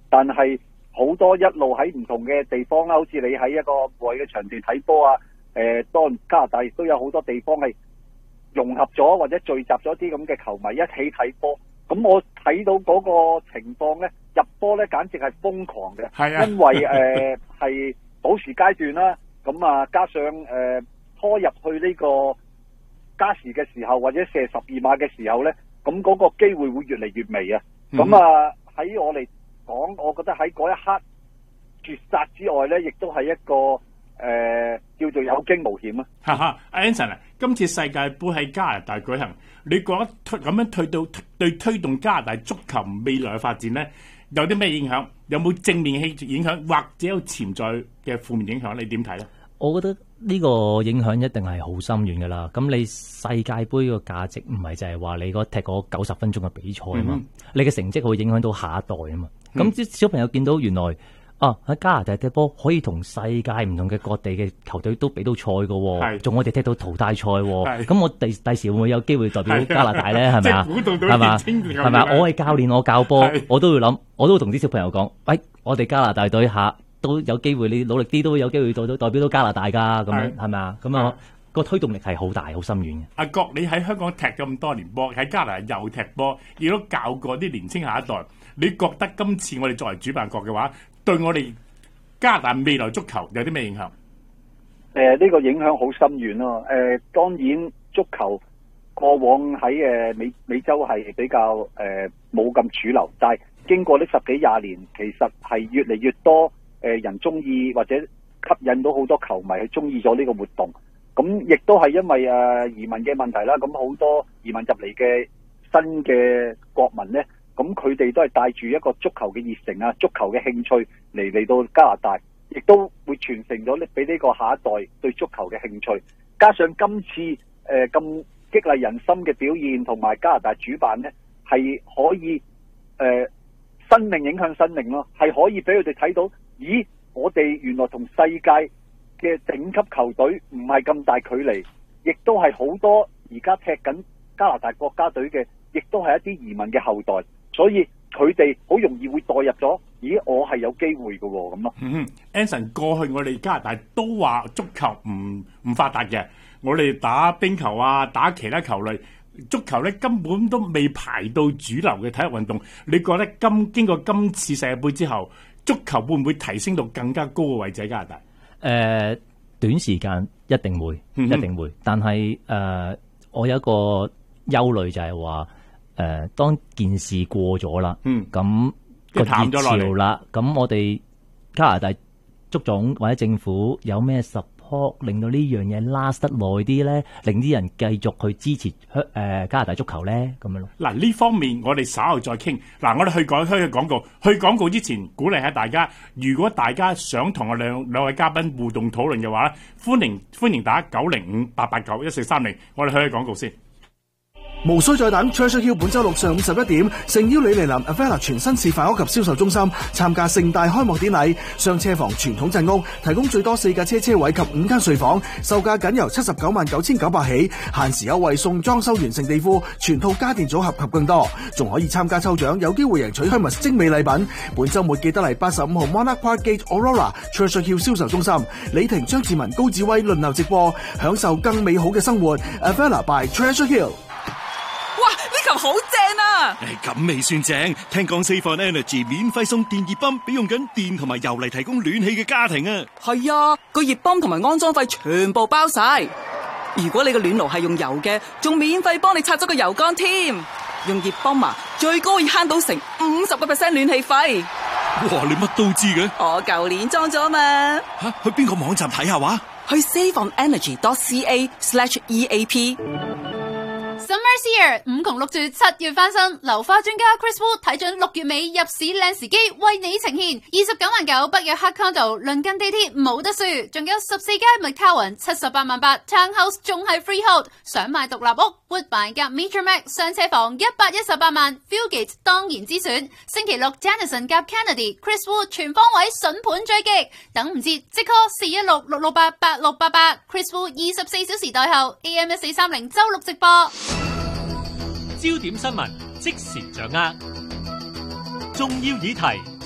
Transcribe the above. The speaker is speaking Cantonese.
但係好多一路喺唔同嘅地方啦，好似你喺一個戶外嘅場地睇波啊，當然加拿大亦都有好多地方係融合咗或者聚集咗啲咁嘅球迷一起睇波。咁我睇到嗰個情況咧，入波咧簡直係瘋狂嘅，因為係補時階段啦，咁啊加上拖入去呢個加時嘅時候或者射12碼嘅時候咧，咁嗰個機會會越嚟越微啊。咁啊喺我嚟講，我覺得喺嗰一刻絕殺之外咧，亦都係一個叫做有驚無險啊。 哈哈，Anson 啊，今次世界盃喺加拿大舉行，你覺得咁樣對推動加拿大足球未來嘅發展咧，有啲咩影響？有冇正面嘅影響，或者有潛在嘅負面影響？你點睇咧？ 我覺得呢個影響一定係好深遠噶啦。咁你世界盃個價值唔係就係話你踢嗰90分鐘嘅比賽啊嘛，你嘅成績會影響到下一代啊嘛。咁啲小朋友見到原來喺加拿大踢波可以同世界唔同嘅各地嘅球隊都比到賽㗎，仲我哋踢到淘汰賽，咁我第時會唔會有機會代表加拿大咧？係咪啊？係咪？我係教練，我教波，我都會諗，我都會同啲小朋友講，喂，我哋加拿大隊下都有機會，你努力啲都有機會代表到加拿大㗎，咁樣係咪啊？咁啊個推動力係好大好深遠嘅。 阿國，你喺香港踢咗咁多年波，喺加拿大又踢波，亦都教過啲年青下一代，你覺得今次我哋作為主辦國嘅話，對我哋加拿大未來足球有啲咩影響？ 呢個影響好深遠咯。當然足球過往喺美洲係比較冇咁主流，但係經過呢10幾20年，其實係越嚟越多人中意或者吸引到好多球迷去中意咗呢個活動。咁亦都係因為移民嘅問題啦，咁好多移民入嚟嘅新嘅國民呢，咁佢哋都係帶住一個足球嘅熱誠啊、足球嘅興趣嚟到加拿大，亦都會傳承咗俾呢個下一代對足球嘅興趣。加上今次咁激勵人心嘅表現，同埋加拿大主辦呢，係可以生命影響生命咯，係可以俾佢哋睇到，咦，我哋原來同世界嘅頂級球隊唔係咁大距離，亦都係好多而家踢緊加拿大國家隊嘅，亦都係一啲移民嘅後代，所以佢哋好容易會代入咗，咦，我係有機會嘅喎咁咯。 Anson， 過去我哋加拿大都話足球唔發達嘅，我哋打冰球啊，打其他球類，足球咧根本都未排到主流嘅體育運動。你覺得經過今次世界盃之後，足球會唔會提升到更加高嘅位置喺加拿大？ 短時間一定會，一定會。但係我有一個憂慮就係話，當件事過咗啦，咁個熱潮啦，咁我哋加拿大足總或者政府有咩support令到呢樣嘢 last 得耐啲咧，令啲人繼續去支持加拿大足球咧，咁樣咯。 嗱，呢方面我哋稍後再傾。嗱，我哋去廣告，去廣告之前鼓勵下大家，如果大家想同我兩位嘉賓互動討論嘅話咧，歡迎打905-889-1430，我哋去廣告先。 無需再等 Treasure Hill 本周六上午11點，誠邀你嚟臨 Avella 全新示範屋及銷售中心參加盛大開幕典禮。雙車房傳統鎮屋提供最多4架車位及5間睡房，售價僅由799900起，限時優惠送裝修完成地庫、全套家電組合及更多，仲可以參加抽獎，有機會贏取Hermes精美禮品。本周末記得嚟85號 Monarch Park Gate Aurora Treasure Hill 銷售中心，李婷、張志文、高志威輪流直播，享受更美好嘅生活。Avella by Treasure Hill。 哇！呢球好正啊！ 咁未算正，聽講 Save On Energy 免費送電熱泵俾用緊電同埋油嚟提供暖氣嘅家庭啊！ 係啊，個熱泵同埋安裝費全部包晒。如果你個暖爐係用油嘅，仲免費幫你拆咗個油缸添。用熱泵啊，最高可以慳到成50% 暖氣費。 哇！你乜都知嘅？ 我舊年裝咗嘛。 去邊個網站睇下話？ 去 saveonenergy.ca/EAP。 Summer's here， 5窮6絕7月翻身，流花專家 Chris Wood 睇準6月尾入市靚時機，為你呈現29.9萬北約克 condo， 鄰近地鐵冇得輸，仲有14間 McCowan 78.8萬 townhouse 仲係 freehold， 想買獨立屋 Woodbine 夾 Metro Max 上車房118萬 Fieldgate 當然之選，星期六 Jennison 夾 Kennedy Chris Wood 全方位筍盤追擊，等唔切即 call 416-668-8688 Chris Wood 24小時待候 AM 1430周六直播。 焦點新聞即時掌握，重要議題